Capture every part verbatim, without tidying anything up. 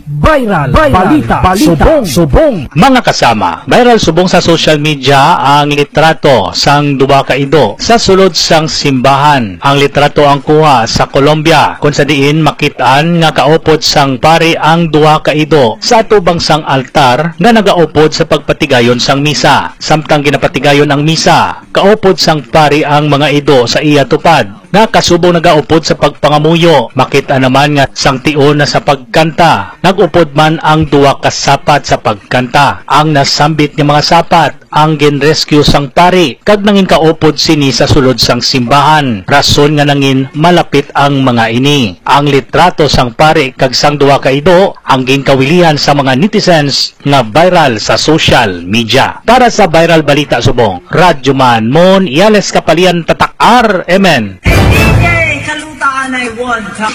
Viral, viral balita, balita, subong, subong. Mga kasama, viral subong sa social media ang litrato sang duwa ka ido sa sulod sang simbahan. Ang litrato ang kuha sa Colombia, kung sa diin makitaan nga kaupod sang pari ang duwa ka ido sa atubang sang altar nga nagaupod sa pagpatigayon sang misa. Samtang ginapatigayon ang misa, kaupod sang pari ang mga ido sa iya tupad nga kasubong nagaupod sa pagpangamuyo. Makita naman nga sang tion na sa pagkanta, nagupod man ang duwa ka sapat sa pagkanta. Ang nasambit ng mga sapat ang ginrescue sang pari kag nangin kaupod sini sa sulod sang simbahan. Rason nga nangin malapit ang mga ini. Ang litrato sang pari kag sang duwa ka ido ang ginkawilihan sa mga netizens nga viral sa social media. Para sa viral balita subong, Radyo Man Mon Iales Kapalian Tatak R M N. Kalutaan ay one time.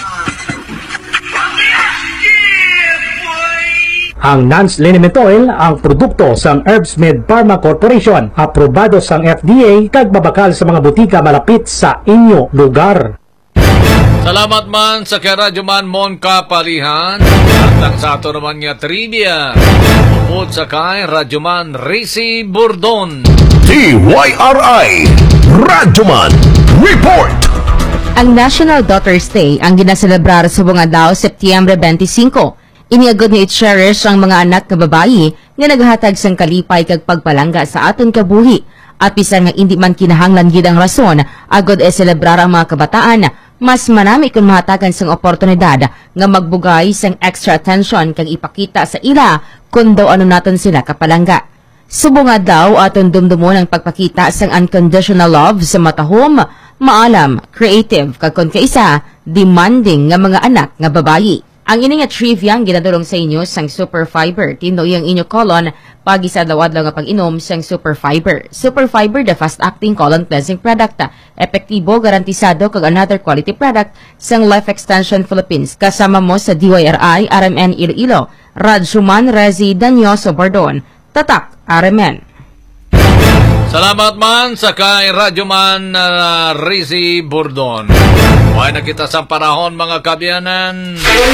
Ang Nance Liniment Oil ang produkto sang Herbsmed Pharma Corporation, aprobado sang F D A kag babakal sa mga butika malapit sa inyo lugar. Salamat man sa kay Radyo Man Mon Kapalihan. At sa ato naman nga trivia, upod sa kay Radyo Man Rizy Burdon. T Y R I Radyo Man Report. Ang National Daughter's Day ang ginaselebrar sa bunga daw Setyembre twenty-five. Iniagod ni i-cherish ang mga anak nga babayi nga naghatag sang kalipay kag pagpalangga sa aton kabuhi. At bisan nga hindi man kinahanglan gid ang rason, agod e selebrar ang mga kabataan, mas manami kung mahatagan sang oportunidad nga magbugay sang extra attention kag ipakita sa ila kung daw ano naton sila kapalangga. Subunga daw aton dumdumon ang pagpakita sang unconditional love sa matahom, maalam, creative kag kun kaisa demanding nga mga anak nga babayi. Ang ini nga trivia ang ginadulong sa inyo sang Super Fiber. Tindo yung inyo colon pag isa daw-adlaw nga pag-inom sang Super Fiber. Super Fiber, the fast-acting colon cleansing product. Epektibo, garantisado kag another quality product sang Life Extension Philippines. Kasama mo sa D Y R I, R M N Iloilo, Radyo Man Rizy Danyoso Bordon, Tatak R M N. Salamat man sa kay Radyo Man uh, Rizy Burdon. Huwag na kita sa panahon mga kabiyanan.